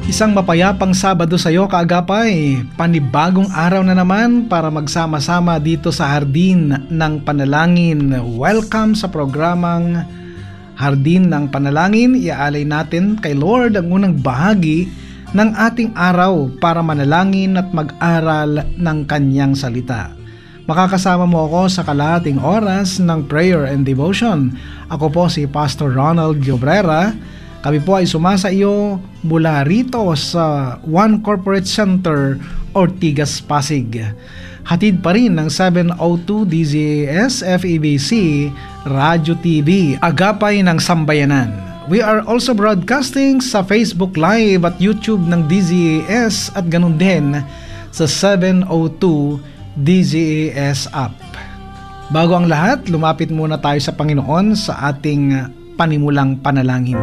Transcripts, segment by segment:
Isang mapayapang Sabado sa iyo kaagapay, panibagong araw na naman para magsama-sama dito sa Hardin ng Panalangin. Welcome sa programang Hardin ng Panalangin. Iaalay natin kay Lord ang unang bahagi ng ating araw para manalangin at mag-aral ng Kanyang salita. Makakasama mo ako sa kalahating oras ng prayer and devotion. Ako po si Pastor Ronald Llobrera. Kami po ay sumasa iyo mula rito sa One Corporate Center, Ortigas, Pasig. Hatid pa rin ng 702 DZAS FEBC Radio TV, Agapay ng Sambayanan. We are also broadcasting sa Facebook Live at YouTube ng DZAS at ganun din sa 702 DZAS app. Bago ang lahat, lumapit muna tayo sa Panginoon sa ating panimulang panalangin.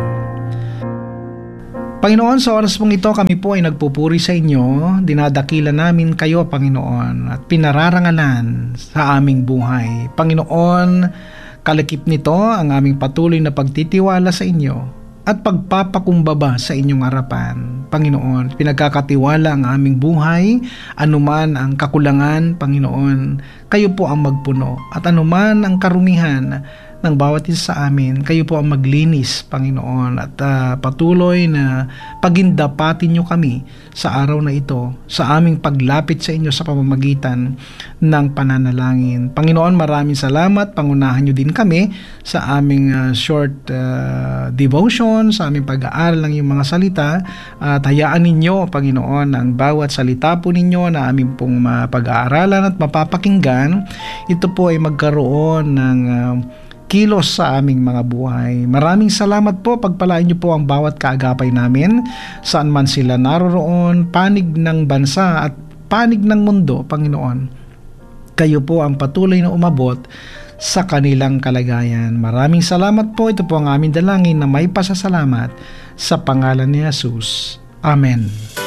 Panginoon, sa oras pong ito kami po ay nagpupuri sa inyo, dinadakila namin kayo Panginoon at pinararangalan sa aming buhay. Panginoon, kalakip nito ang aming patuloy na pagtitiwala sa inyo at pagpapakumbaba sa inyong harapan. Panginoon, pinagkakatiwala ang aming buhay, anuman ang kakulangan, Panginoon, kayo po ang magpuno at anuman ang karumihan ng bawat isa sa amin, kayo po ang maglinis, Panginoon, at patuloy na pagindapatin nyo kami sa araw na ito, sa aming paglapit sa inyo sa pamamagitan ng pananalangin. Panginoon, maraming salamat, pangunahan nyo din kami sa aming short devotion, sa aming pag-aaral ng iyong mga salita, at hayaan ninyo, Panginoon, ang bawat salita po ninyo na aming pong mapag-aaralan at mapapakinggan, ito po ay magkaroon ng kilos sa aming mga buhay. Maraming salamat po, pagpalain niyo po ang bawat kaagapay namin, saan man sila naroroon, panig ng bansa at panig ng mundo, Panginoon. Kayo po ang patuloy na umabot sa kanilang kalagayan. Maraming salamat po, ito po ang aming dalangin na may pasasalamat sa pangalan ni Jesus. Amen.